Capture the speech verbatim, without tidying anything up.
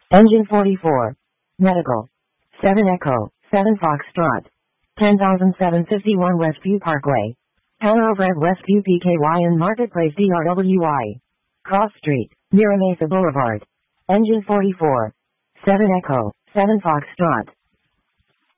Engine forty-four. Medical. seven Echo, seven Foxtrot. ten thousand seven hundred fifty-one Westview Parkway. Hanover Westview P K Y and Marketplace D R W I. Cross Street, Mira Mesa Boulevard. Engine forty-four. seven Echo, seven Foxtrot.